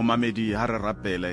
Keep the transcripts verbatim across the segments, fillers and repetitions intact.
Momamedi ha re rapele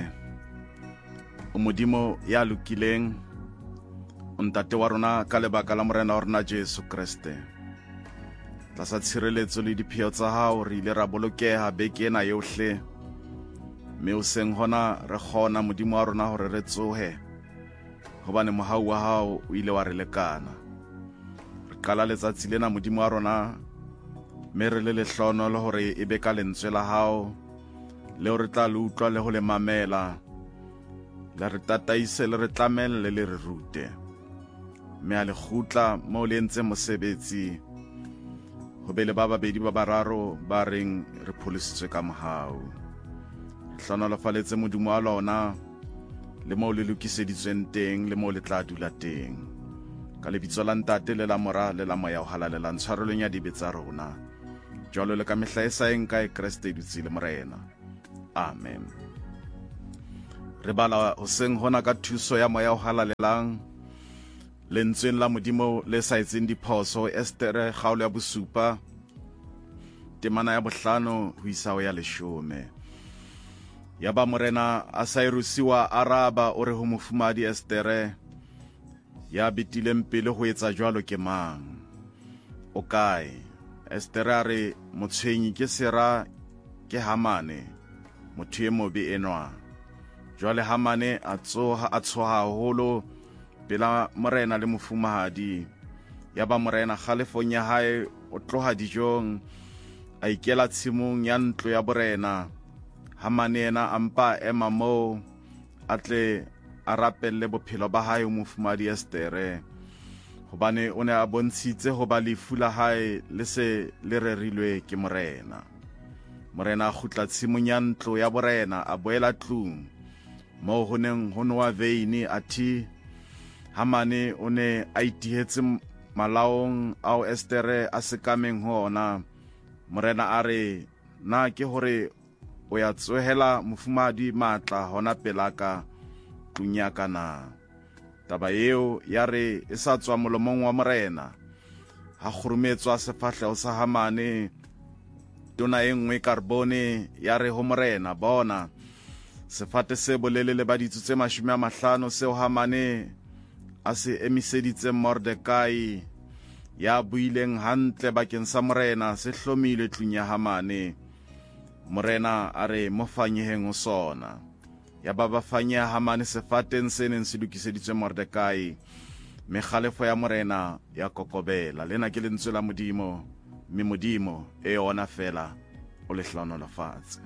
o modimo ya lokileng o ntate wa rona ka lebaka la morena wa rona Jesu Kriste. Tlasa tshireletso le dipheo tsa hao re ile ra bolokeha beke ena yohle, mme o seng hona re kgona modimo wa rona hore re tsohe hobane mohau wa hao o ile wa re lekana. Re qala letsatsi lena modimo wa rona mme re le lehlono le hore e be ka lentswe la hao leo re tla le utlwa le ho le mamela, le re tataise le re tlamelle le re rute. Mme a le kgutla moo le entse mosebetsi ho be le ba babedi ba bararo ba reng re pholositswe ka mohau. Hlonolofaletse modimo wa lona le moo le lokiseditsweng teng le moo le tla dula teng, ka lebitso la ntate le la mora le la moya o halalelang tshwarelong ya dibe tsa rona, jwalo le ka mehla e sa eng ka e Kriste dutse le morena. Amen. Re bala hoseng hona ka thuso ya moya o halalelang lentsweng la modimo le sa etseng diphoso, Estere kgaolo ya bosupa temana ya bohlano ho isa ho ya leshome. Ya ba morena a sa irusiwa araba o re ho mofumadi Estere, ya betileng pele ho etsa jwalo ke mang? O kae? Estere a re motshwenyi ke sera ke Hamane, motho e mobe enwa. Jwale Hamane a tsoha a tshoha haholo pela morena le mofumahadi. Ya ba morena kgalefong ya hae o tloha dijong a ikela tshimong ya ntlo ya borena. Hamane ena ampa ema moo a tle a rapelle bophelo ba hae mofumadi Estere, hobane o ne a bontshitse ho ba lefu la hae le se le rerilwe ke morena. Morena a kgutla tshimong ya ntlo ya borena a boela tlung moo ho neng ho nowa veini athi Hamane o ne a itihetse malaong ao Estere a sekameng ho ona. Morena a re, na ke hore o ya tsohela mofumadi matla hona pelaka tunyaka na? Taba eo ya re e sa tswa molomong wa morena, ha kgurumetswa sefahlego sa Hamane. Tona e nngwe karbone ya re ho morena, bona sefate se bolele le baditso tse mashome a mahlano seo Hamane a se emiseditse Mordekai ya buileng hantle bakeng sa morena se hlomile tlung ya Hamane. Morena a re mofanyeheng ho sona. Ya ba ba fanya Hamane sefateng se neng se lokiseditswe Mordekai, mme kgalefo ya morena ya kokobela. Lena ke lentswe la modimo, mme modimo e yona fela o le hlonolofatse.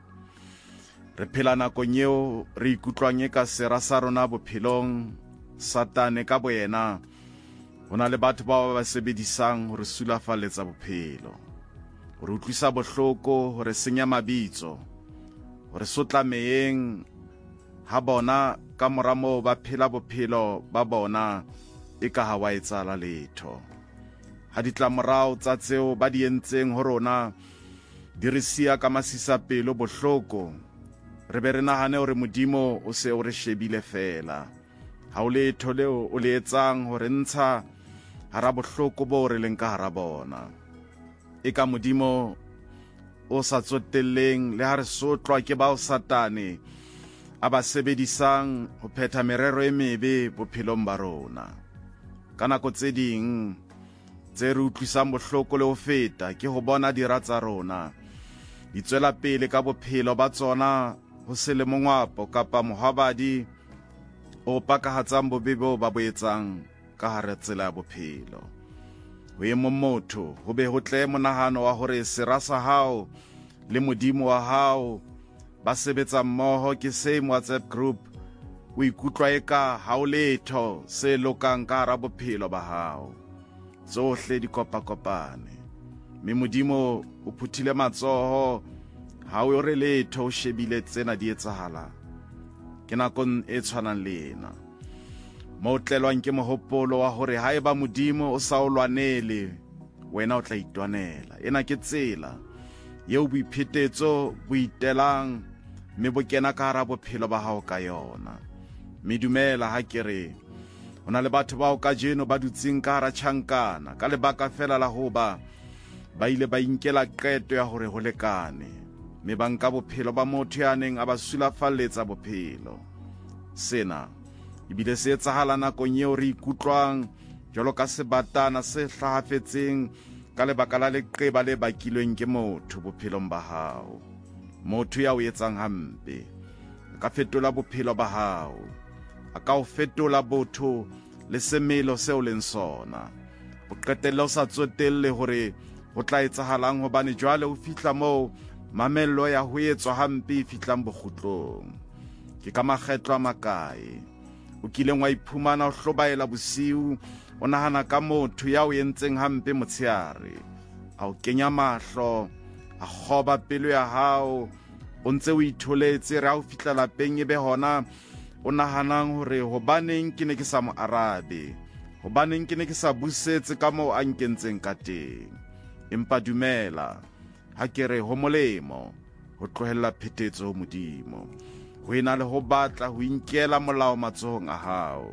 Re phela nakong eo re ikutlwang e ka sera sa rona bophelong. Satane ka boyena ho na le batho ba ba sebedisang ho re sulafaletsa bophelo, ho re utlwisa bohloko, ho re senya mabitso, ho re sotla meyeng ha bona ka mora moo ba phela bophelo ba bona e ka ha wa etsala letho. Ha ditlamorao tsa tseo ba di entseng ho rona di re siya ka masisapelo bohloko, re be re nahane hore modimo o se o re shebile fela. Ha o letho leo o le etsang hore ntsha hara bohloko bo re leng ka hara bona. E ka modimo o sa tsotelleng le ha re sotlwa ke bao Satane a ba sebedisang ho phetha merero e mebe bophelong ba rona. Ka nako tse ding tse re utlwisang bohloko le ho feta ke ho bona dira tsa rona di tswela pele ka bophelo ba tsona ho se le mongwapo kapa mohabadi o pakahatsang bobebe ba bo etsang ka hara tsela ya bophelo. Ho e mong motho ho be ho tle monahano wa hore sera sa hao le modimo wa hao ba sebetsa mmoho ke same WhatsApp group, o ikutlwa eka ha o letho se lokang ka hara bophelo ba hao. Tsohle di kopakopane, mme modimo o phuthile matsoho ha o re letho o shebile tsena di etsahala. Ke nakong e tshwanang le ena mo tlelwang ke mohopolo wa hore ha eba modimo o sa o lwanele, wena o tla itwanela. Ena ke tsela yeo boiphetetso bo itelang mme bo kena ka hara bophelo ba hao ka yona. Mme dumela ha ke re ho na le batho bao ka jeno ba dutseng ka hara tjhankana ka lebaka fela la ho ba ba ile ba inkela qeto ya hore ho lekane, mme ba nka bophelo ba motho ya neng a ba sulafalletsa bophelo. Sena ebile se etsahala nakong eo re ikutlwang jwalo ka sebatana se hlahafetseng ka lebaka la leqeba le bakilweng ke motho bophelong ba hao. Motho ya o etsang hampe a ka fetola bophelo ba hao, a ka o fetola botho le semelo seo leng sona. O qetelle o sa tsotelle hore ho tla etsahalang, hobane jwale o fihla moo mamello ya ho etswa hampe e fihlang bokgutlong. Ke ka makgetlo a makae o kileng wa iphumana o hlobaela bosiu, o nahana ka motho ya o entseng hampe motsheare, a o kenya mahlo, a kgoba pelo ya hao, o ntse o itholetse re ha o fihla lapeng ebe hona o nahanang hore hobaneng ke ne ke sa mo arabe, hobaneng ke ne ke sa busetse ka moo a nkentseng ka teng. Empa dumela, ha ke re ho molemo ho tlohella phetetso ho Modimo, ho ena le ho batla ho inkela molao matsohong a hao.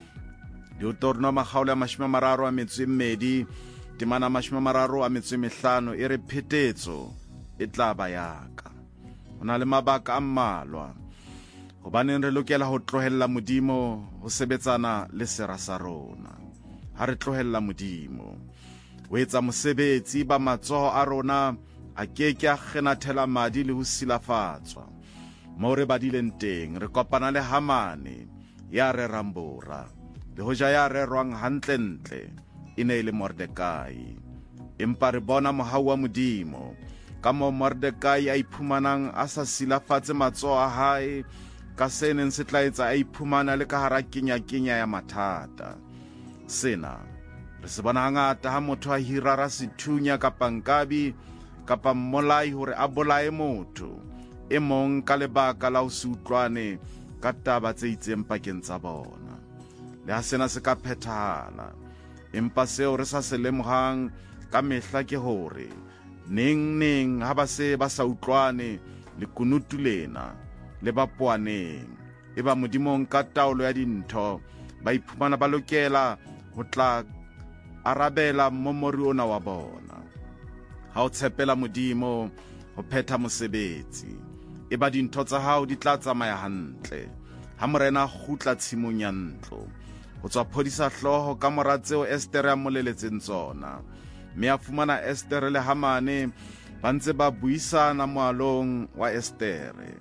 Deuteronomy makgaolo a mashome a mararo a metso e mmedi temana mashome a mararo a metso e mehlano e re phetetso e tla ba yaka. Ho na le mabaka a mmalwa hobaneng re lokela ho tlohella Modimo ho sebetsana le sera sa rona. Ha re tlohella Modimo ho etsa mosebetsi ba matsoho a rona, a keke a kgenathela madi le ho silafatswa. Moo re badileng teng re kopana le Hamane ya rerang bora, le hoja ya rerwang hantlentle e ne le Mordekai. Empa re bona mohau wa Modimo ka moo Mordekai a iphumanang a sa silafatse matsoho a hae, ka se neng se tla etsa a iphumana le ka hara kenya-kenya ya mathata. Sena re se bona hangata ha motho a hirara sethunya kapa nkabi kapa mmolai hore a bolae motho e mong ka lebaka la ho se utlwane ka taba tse itseng pakeng tsa bona. Le ha sena se ka phethahala, empa seo re sa se lemohang ka mehla ke hore neng neng ha ba se ba sa utlwane le kunutu lena le ba poaneng, e ba Modimong ka taolo ya dintho ba iphumana ba lokela ho tla arabela momori ona wa bona. Ha o tshepela Modimo ho phetha mosebetsi, e ba dintho tsa hao di tla tsamaya hantle. Ha morena a kgutla tshimong ya ntlo ho tswa phodisa hloho ka mora tseo Estere a moleletseng tsona, mme a fumana Estere le Hamane ba ntse ba buisana moalong wa Estere.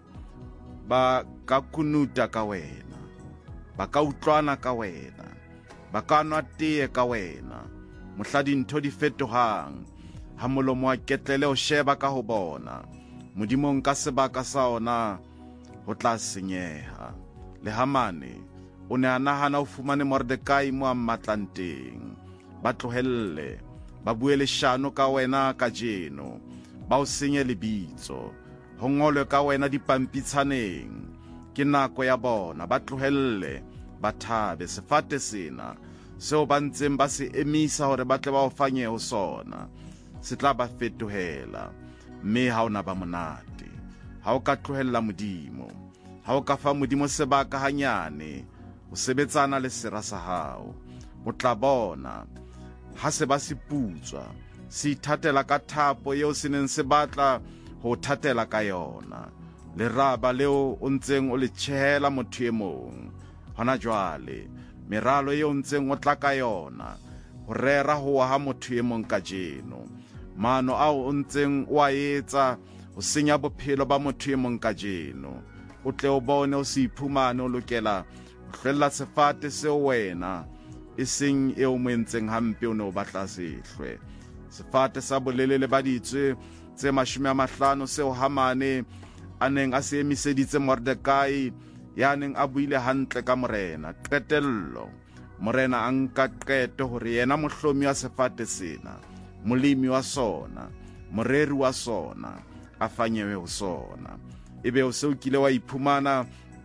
Ba ka kunuta ka wena, ba ka utlwana ka wena, ba ka nwa tee ka wena, mohla dintho di fetohang, ha molomo wa ketlele o sheba ka ho bona, Modimong ka sebaka sa ona ho tla senyeha. Le Hamane o ne a nahana o fumane Mordekai mo a mmatlang teng. Ba tlohelle, ba bue leshano ka wena ka jeno, ba o senye lebitso, ho ngolwe ka wena dipampitshaneng. Ke nako ya bona, ba tlohelle, ba thabe sefate sena seo ba ntseng ba se emisa hore ba tle ba o fanye ho sona. Se tla ba fetohela, mme ha ona ba monate. Ha o ka tlohella Modimo, ha o ka fa Modimo sebaka hanyane ho sebetsana le sera sa hao, o tla bona ha se ba se putswa, se ithatela ka thapo eo se neng se batla ho thatela ka yona, leraba leo o ntseng o le tjhehela motho e mong. Hona jwale meralo eo ntseng o tla ka yona ho rera ho ha motho e mong ka jeno, maano ao o ntseng o a etsa ho senya bophelo ba motho e mong ka jeno, o tle o bone o se iphumane o lokela ho hlwella sefate seo wena e seng eo mo entseng hampe o ne o batla sehlwe. Sefate sa bolelele ba ditswe tse mashome a mahlano seo Hamane a neng a se emiseditse Mordekai, ya neng a buile hantle ka morena. Qetello, morena a nka qeto hore yena mohlomi wa sefate sena, molemi wa sona, moreri wa sona, a fanyewe ho sona. Ebe o se o kile wa iphumana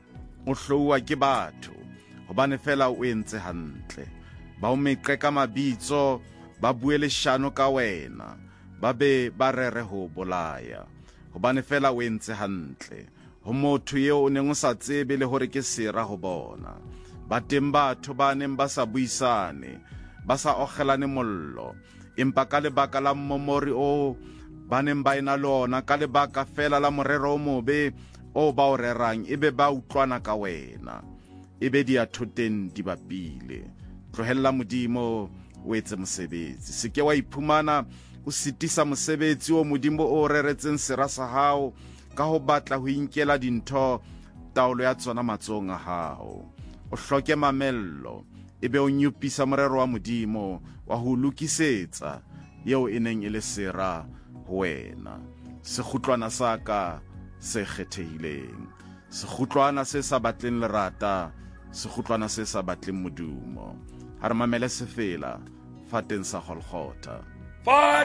o hlouwa ke batho hobane fela o entse hantle. Ba o meqe ka mabitso, ba bue leshano ka wena, ba be ba rere ho bolaya hobane fela o entse hantle ho motho eo o neng o sa tsebe le hore ke sera ho bona. Ba teng batho ba neng ba sa buisane, ba sa ogelane mollo, empa ka lebaka la mmomori o ba neng ba ena lona ka lebaka fela la morero o mobe o ba o rerang ebe ba utlwana ka wena ebe di a thoteng di bapile. Tlohella Modimo o etse mosebetsi, se ke wa iphumana o sitisa mosebetsi o Modimo o reretseng sera sa hao ka ho batla ho inkela dintho taolo ya tsona matsong a hao. O hloke mamello ebe o nyupisa morero wa Modimo wa ho lokisetsa yeo e neng e le sera ho wena. Sekgutlwana sa ka se kgethehileng, sekgutlwana se sa batleng lerata, sekgutlwana se sa batleng modumo. Ha re mamele se fela fateng sa Golgotha.